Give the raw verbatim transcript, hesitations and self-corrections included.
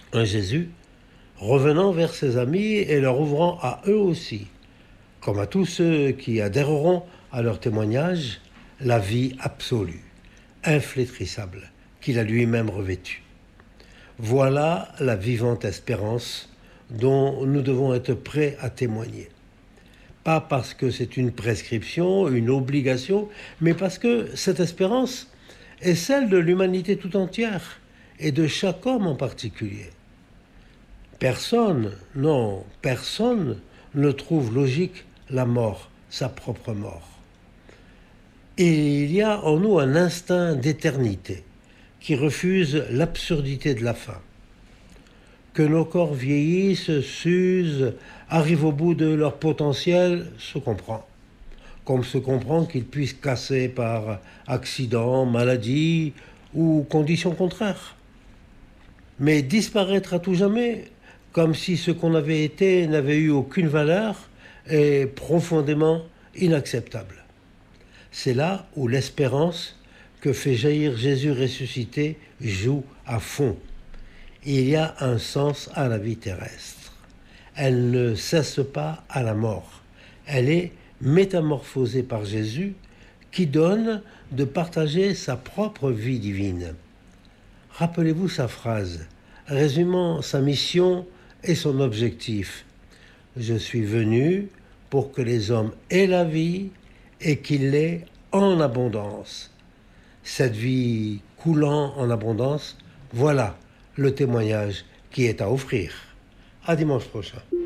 Un Jésus revenant vers ses amis et leur ouvrant à eux aussi, comme à tous ceux qui adhéreront à leur témoignage, la vie absolue, inflétrissable, qu'il a lui-même revêtue. Voilà la vivante espérance dont nous devons être prêts à témoigner. Pas parce que c'est une prescription, une obligation, mais parce que cette espérance est celle de l'humanité tout entière et de chaque homme en particulier. Personne, non, personne ne trouve logique la mort, sa propre mort. Et il y a en nous un instinct d'éternité qui refuse l'absurdité de la fin. Que nos corps vieillissent, s'usent, arrivent au bout de leur potentiel, se comprend. Comme se comprend qu'ils puissent casser par accident, maladie ou conditions contraires. Mais disparaître à tout jamais, comme si ce qu'on avait été n'avait eu aucune valeur, est profondément inacceptable. C'est là où l'espérance que fait jaillir Jésus ressuscité joue à fond. Il y a un sens à la vie terrestre. Elle ne cesse pas à la mort. Elle est métamorphosée par Jésus qui donne de partager sa propre vie divine. Rappelez-vous sa phrase, résumant sa mission et son objectif. Je suis venu pour que les hommes aient la vie et qu'ils l'aient en abondance. Cette vie coulant en abondance, voilà le témoignage qui est à offrir. À dimanche prochain.